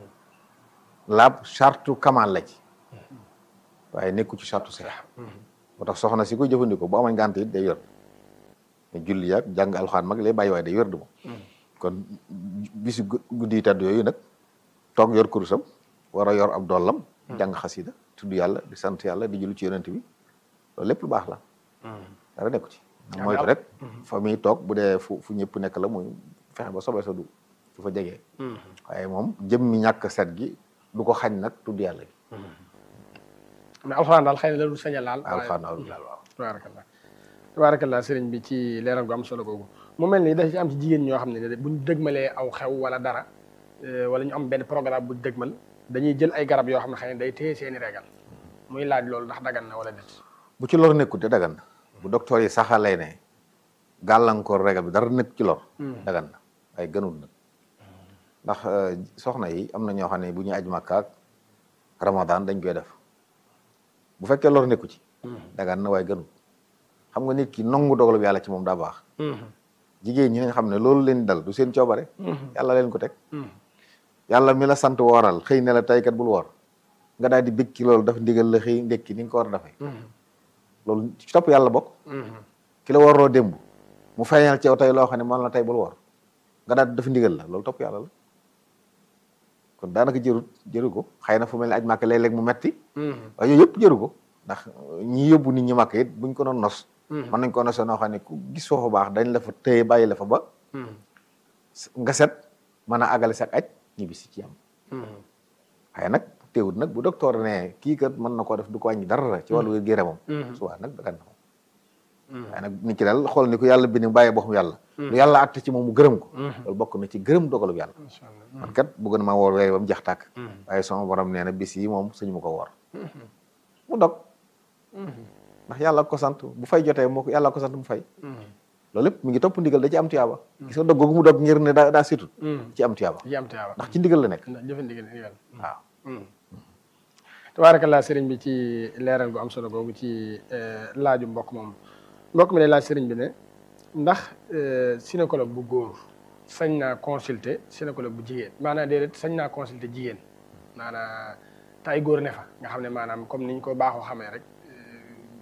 laab sartu kamaan la ci waaye nekku ci sartu seex moo tax soxna si koy jëfandikoo bu amañ ngànt it day yor mais julli yaag jàng alxuraan mag lay bàyyi waaye day yor du moom kon bisi guddi tedd yooyu nag toog yor kurusam war a yor ab dollam jàng xasida tudd yàlla di sant yàlla di julli ci yonent bi loolu lépp lu baax la dara nekku ci moytu rek fa muy toog bu dee fu fu ñëpp nekk la muy fexe ba sobee sa du du fa jegee waaye moom jëm mi ñàkk set gi du ko xañ nag tudd yàlla gi mais alxuraan daal xëy na la du sañ a laal alxuraan daal laal waaw tabarakallah tabarakallah sëriñ bi ci leeral gu am solo googu mu mel ni dafa ci am ci jigéen ñoo xam ne buñ dëgmalee aw xew wala dara wala ñu am benn programme buñ dëgmal dañuy jël ay garab yoo xam ne xëy na day téye seeni régal muy laaj loolu ndax dagan na wala déet bu ci lor nekkul te dagan na bu docteur yi saxalee ne gàllankoor régal bi dara nekk ci lor dagan na waaye gënul nag ndax soxna yi am na ñoo xam ne bu ñuy aj Makka ak Ramadan dañ koy def bu fekkee lor nekku ci dagan na waaye gënul xam nga nit ki nangu dogalu yàlla ci moom daa baax jigéen ñi nga xam ne loolu leen dal du seen coobare yàlla leen ko teg yàlla mi la sant wooral xëy ne la taykat bul woor nga daal di bëgg ci loolu daf ndigal la xëy ndekki ni nga ko war a dafay loolu ci topp yàlla bokk ki la warloo démb mu feeñal ci yow tey loo xam ne man la tey bul woor nga daal di daf ndigal la loolu topp yàlla la kon daanaka jërut jëru ko xëy na fu mel ne aj màkk léeg-léeg mu metti waaye yooyu yëpp jëru ko ndax ñi yóbbu nit ñi màkk it buñ ko doon nos mën nañ ko nosee noo xam ne ku gis foofu baax dañ la fa téye bàyyi la fa ba nga set mën a àggale sa aj ñibbi si ci am waaye nag teewut nag bu docteur ne kii kat mën na koo def du ko wàññi dara ci wàllu wér-gu-yaramam suba nag dagan na moom waaye nag nit ki daal xool ni ko yàlla bi ni bàyyee boppam yàlla lu yàlla àtte ci moom mu gërëm ko loolu bokk na ci gërëm dogalub yàlla man kat bëgg na maa woor weey ba mu jeex tàkk waaye sama borom nee na bis yi moom suñu ma ko woor mu dog ndax yàlla ko sant bu fay jotee moo ko yàlla ko sant mu fay loolu lépp mi ngi topp ndigal da ci am tuyaaba gis nga dog googu mu dog ngir ne daa daa situt ci am tuyaaba ci am tuyaaba ndax ci ndigal la nekk jëfe ndigal ndigal waaw tabarakallah sëriñ bi ci leeral gu am solo googu ci laaju mbokk moom mbokk mi lay laaj sëriñ bi ne ndax gynécologue bu góor sañ naa consulter gynécologue bu jigéen maanaam déedéet sañ naa consulter jigéen maanaam te ay góor ne fa nga xam ne maanaam comme niñ ko baaxoo xamee rek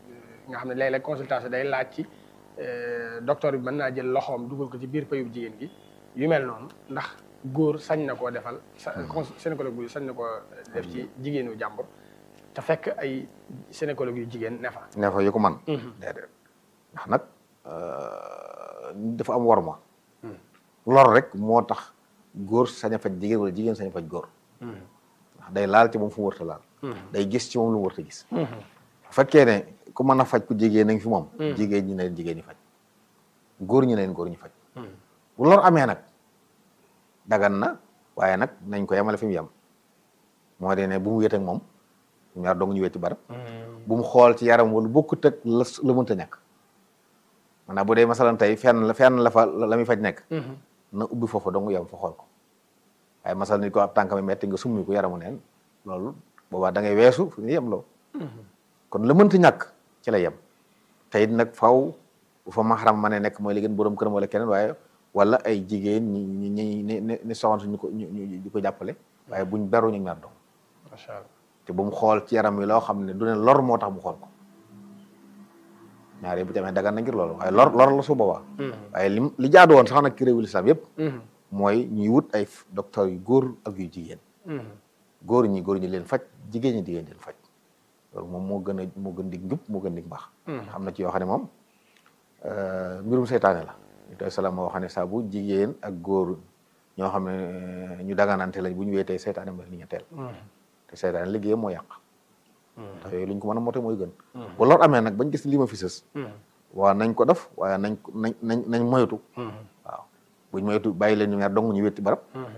nga xam ne léeg-léeg consultation day laaj ci docteur bi mën naa jël loxoom dugal ko ci biir payub jigéen gi yu mel noonu ndax góor sañ na koo defal sa gynécologue bi sañ na koo def ci jigéenu jàmbur te fekk ay gynécologue yu jigéen ne fa ne fa yu ko man déedéet ndax nag dafa am worma lor rek moo tax góor sañ a faj jigéen wala jigéen sañ a faj góor ndax day laal ci moom fu mu wërta laal day gis ci moom lu mu wërta gis bu fekkee ne ku mën a faj ku jigéen nañ fi moom jigéen ñi ne leen jigéen ñi faj góor ñi ne leen góor ñi faj bu lor amee nag dagan na waaye nag nañ ko yemale fi mu yem moo di ne bu mu wéet ak moom ñaar dong ñu wéet ci barab bu mu xool ci yaram wala bokkut ak la la mënta ñàkk maanaam bu dee masalan tey fenn la fenn la fa la muy faj nekk na ubbi foofu dong yem fa xool ko waaye masal nit ko ab tànkami metti nga summi ko yaramu neen loolu boobaa da ngay weesu fi nga yem loo kon la mënta ñàkk ci la yem te it nag faw bu fa maxaram ma ne nekk mooy li gën borom këram wala keneen waaye wala ay jigéen ñi ñi ñi ni ni soxna su ñu ko ñu ñu ko jàppale waaye buñ beru ñu ñaar dong macha allah te bu mu xool ci yaram wi loo xam ne du ne lor moo tax mu xool ko ñaar yi bu ci amee dagan na ngir loolu waaye lor lor la su boobaa waaye li li jaadu woon sax nag ci réewul islam yëpp mooy ñuy wut ay docteur yu góor ak yu jigéen góor ñi góor ñi leen faj jigéen ñi jigéen leen faj loolu moom moo gën a moo gën dig njub moo gën dig mbaax xam na ci yoo xam ne moom mbirum seytaane la ñu toy salaam moo wax ne saa bu jigéen ak góor ñoo xam ne ñu daganante lañ bu ñu weetee seytaane mooy li ñetteel te seytaane liggéeyam moo yàq ndax yooyu lu ñu ko mën a mote mooy gën bu lor amee nag bañ gis li ma fi sës waaw nañ ko def waaye nañ nañ nañ nañ moytu waaw buñ moytu bàyyi leen ñu ñaar dong ñu wetti barab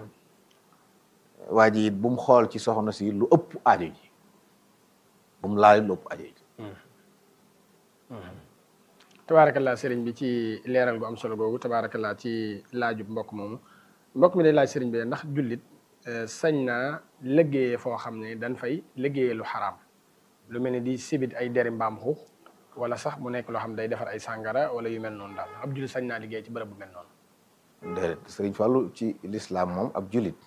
waa ji it bu mu xool ci soxna si lu ëpp aajo ji bu mu laal lu ëpp aajo ji tabaarakallaa sëriñ bi ci leeral gu am solo googu tabaarakallaa ci laajub mbokk moomu mbokk mi day laaj sëriñ bi ndax jullit sañ naa liggéeyee foo xam ne dañ fay liggéeyee lu xaraam lu mel ni di sibit ay deri mbaam xuux wala sax mu nekk loo xam ne day defar ay sàngara wala yu mel noonu daal ab jullit sañ naa liggéey ci bërëb bu mel noonu déedéet sëriñ Fallou ci lislaam moom ab jullit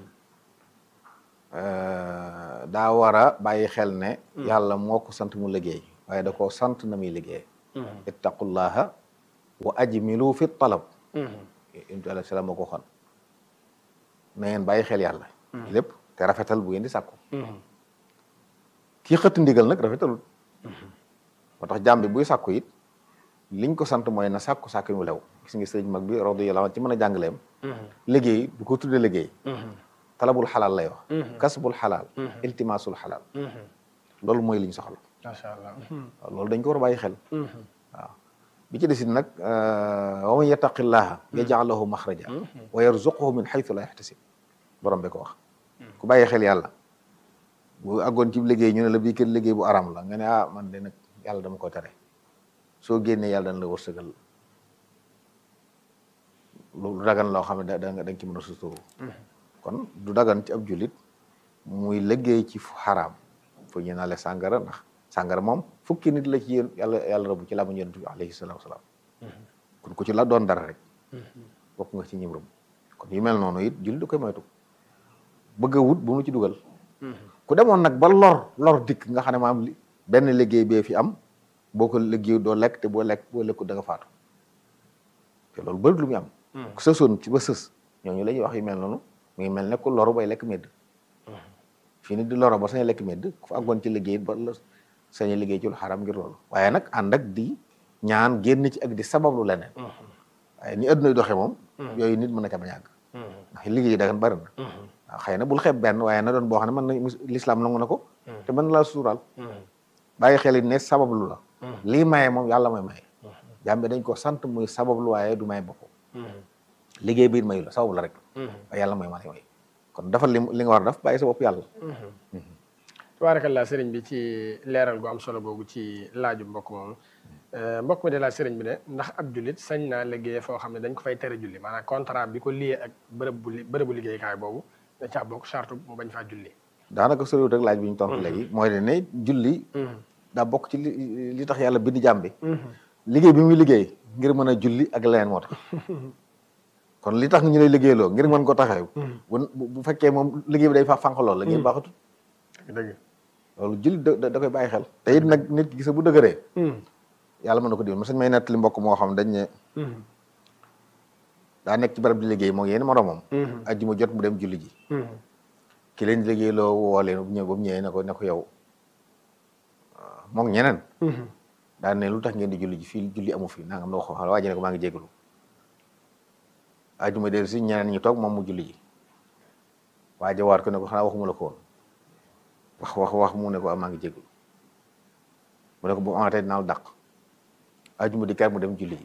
daa war a bàyyi xel ne yàlla moo ko sant mu liggéey waaye da koo sant na muy liggéey ittaqullaha wa ajmilu fi talab yonent alayhi salaam moo ko waxoon na ngeen bàyyi xel yàlla lépp te rafetal bu ngeen di sàkku kii xëtt ndigal nag rafetalul moo tax jàmm bi buy sàkku it liñ ko sant mooy na sàkku sàkku mu lew gis nga sëriñ mag bi radiyallahu anhu ci mën a jàngaleem liggéey du ko tuddee liggéey talabul xalaal lay wax kasbul xalaal iltimaasul xalaal loolu mooy liñ soxla macha allah waaw loolu dañ ko war a bàyyi xel waaw bi ci desit nag wa man yattaqillaha yaj'al lahu maxraja wa yarzuqhu min xaytu la yaxtasib borom bi ko wax ku bàyyi xel yàlla bu àggoon ci liggéey ñu ne la bii kër liggéey bu aram la nga ne ah man de nag yàlla dama ko tere soo génnee yàlla dana la wërsëgal lu dagan loo xam ne da da nga ci mën a suturu kon du dagan ci ab jullit muy liggéey ci fu xaraam fu ñu naale sàngara ndax sàngara moom fukki nit la ci yéen yàlla yàlla rabu ci làmmiñ yonent bi alayhi salaatu wa salaam kon ku ci la doon dara rek bokk nga ci ñim rëbb kon yu mel noonu it jullit da koy moytu bëgg a wut bu mu ci dugal ku demoon nag ba lor lor dikk nga xam ne maam li benn liggéey bee fi am boo ko liggéey doo lekk te boo lekk boo lekku da nga faatu te loolu bëri lu muy am ku sësoon ci ba sës ñooñu la ñuy wax yu mel noonu mu ngi mel ne ku loru bay lekk medd fii ni di loro ba sañ lekk medd ku fa àggoon ci liggéey ba la sañ liggéey ci lu xaram ngir loolu waaye nag ànd ak di ñaan génn ci ak di sabablu leneen waaye ni adduna doxee moom yooyu nit mën na ca bañ a àgg ndax liggéey dagan bari na waaw xëy na bul xeeb benn waaye na doon boo xam ne mën na lislaam nangu na ko te mën na laa suuraal bàyyi xel it ne sabablu la lii maye moom yàlla mooy maye jàmbe dañ ko sant muy sabablu waaye du may boppam liggéey biir mayu la sababu la rek waaye yàlla mooy maye mooy kon defal li li nga war a def bàyyi sa bopp yàlla tabaarakallaa sëriñ bi ci leeral gu am solo googu ci laaju mbokk moomu mbokk mi de laaj sëriñ bi ne ndax ab jullit sañ naa liggéey foo xam ne dañ ko fay tere julli maanaam contrat bi ko lié ak bërëb bu bërëbu liggéeykaay boobu da caa bokk charte mu bañ faa julli daanaka soriwut ak laaj bi ñu tontu léegi mooy ne ne julli daa bokk ci li li tax yàlla bind jàmm bi liggéey bi muy liggéey ngir mën a julli ak leneen moo tax kon li tax ñu lay liggéeyloo ngir mën ko taxaw bu bu fekkee moom liggéey bi day fa fànq lool la ngeen baaxatut dëgg loolu julli da da koy bàyyi xel te it nag nit ki gis bu dëgëree yàlla mën na ko dimbali ma sañ may nettali mbokk moo xam dañ ne daa nekk ci barab di liggéey moom yéen moroomam ajjuma jot mu dem julli ji ki leen liggéey loo woo leen bu ñëw ba mu ñëwee ne ko ne ko yow moom ñeneen daan ne lu tax ngeen di julli ji fii julli amu fi nangam la wax waa ji ne ko maa ngi jégalu ajjuma del si ñeneen ñi toog moom mu julli ji waa ji waat ko ne ko xanaa waxuma la ko woon wax wax wax mu ne ko maa ngi jégalu mu ne ko bu amatee dinaa la dàq ajjuma di kar mu dem julli ji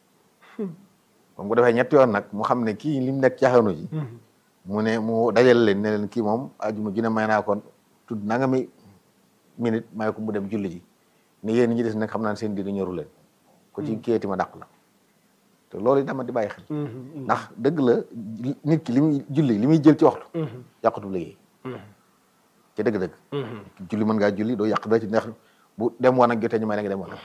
moom bu defee ñetti yoon nag mu xam ne kii li mu nekk caaxaanu ji mu ne mu dajal leen ne leen kii moom ajjuma ju ne may naa kon tudd nangami minute may ko mu dem julli ji ne yéen ñi des nag xam naa seen diine ñoru leen ko ci kéeti ma dàq la te loolu yi dama di bàyyi xel ndax dëgg la nit ki li muy julli li muy jël ci waxtu yàqutu liggéey ci dëgg-dëgg julli mën ngaa julli doo yàq dara ci neex bu dem woon ak jotee ñu may la nga dem woon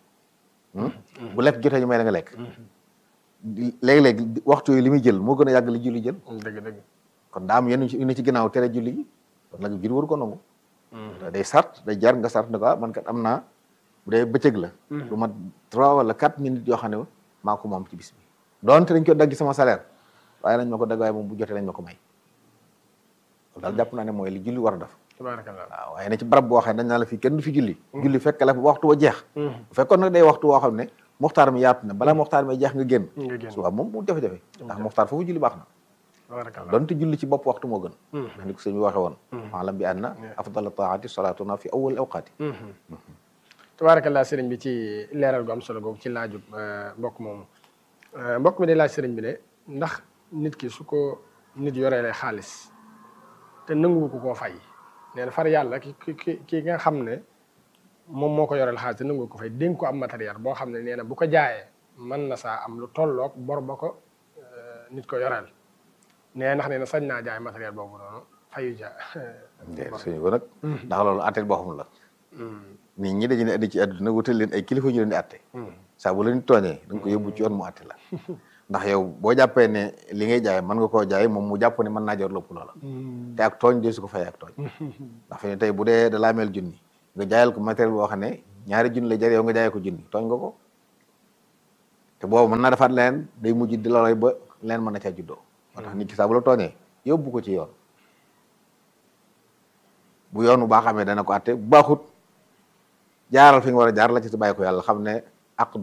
bu lekk jotee ñu may la nga lekk léeg-léeg waxtu yi li muy jël moo gën a yàgg li julli jël dëgg dëgg kon daa am yenn yu ne ci ginnaaw tere julli gi kon nag julli waru ko nangu day sart day jar nga sart ne ko man kat am naa bu dee bëccëg la lu mat trois wala quatre minutes yoo xam ne maa ko moom ci bis bi doonte dañ ko dagg sama salaire waaye nañ ma ko dagg waaye moom bu jotee nañ ma ko may loolu daal jàpp naa ne mooy li julli war a def tabarakallah waaw waaye ne ci barab boo xam ne dañ naa la fii kenn du fi julli julli fekk la waxtu wa jeex bu fekkoon nag day waxtu woo xam ne muxtaar mi yaatu na balaa muxtaar mi jeex nga génn suba moom mu jafe-jafe ndax muxtaar foofu julli baax na donte julli ci bopp waxtu moo gën ndax ni ko sëñ bi waxee woon alam bi anna afdal taati salatuna fi awwal awqaati tabarakallah sëriñ bi ci leeral gu am solo googu ci laajub mbokk moomu mbokk mi day laaj sëriñ bi ne ndax nit ki su ko nit yoreele xaalis te nanguwu ko koo fay nee na far yàlla ki ki ki nga xam ne moom moo ko yoreel xaalis te nanguwu ko fay dénk ko am matériel boo xam ne nee na bu ko jaayee mën na saa am lu tolloog bor ba ko nit ko yoreel nee ndax nee na sañ naa jaay matériel boobu noonu fayu ja suñu ko nag ndax loolu atte boo xam la nit ñi dañu ne addi ci àdduna wutal leen ay kilifa ñu leen di atte saa bu leen tooñee da nga ko yóbbu ci yoon mu atte la ndax yow boo jàppee ne li ngay jaay mën nga koo jaay moom mu jàpp ne mën naa jor lopp loola te ak tooñ dee su ko fay ak tooñ ndax fi ne tey bu dee da laa mel junni nga jaayal ko matériel boo xam ne ñaari junni lay jar yow nga jaayee ko junni tooñ nga ko te boobu mën naa defaat leen day mujj di loroy ba leen mën na caa juddoo moo tax nit ki saa bu la tooñee yóbbu ko ci yoon bu yoon bu baax amee dana ko atte bu baaxut jaaral fi nga war a jaar la ci sa bàyyi ko yàlla xam ne